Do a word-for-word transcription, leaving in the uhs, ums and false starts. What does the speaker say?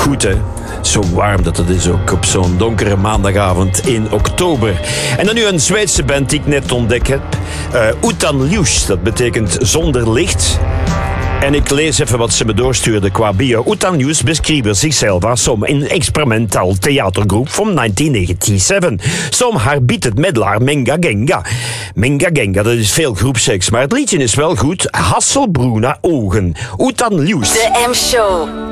goed, hè? Zo warm dat het is ook op zo'n donkere maandagavond in oktober. En dan nu een Zweedse band die ik net ontdekt heb. Uh, Utan ljus, dat betekent zonder licht. En ik lees even wat ze me doorstuurde qua bio. Utan ljus beskriver zichzelf som en experimental teatergroep van negentien negenenzeventig. Som har bitet medlar Menga Genga. Menga Genga, dat is veel groepseks, maar het liedje is wel goed. Hasselbruna ogen. Utan ljus. De M-show.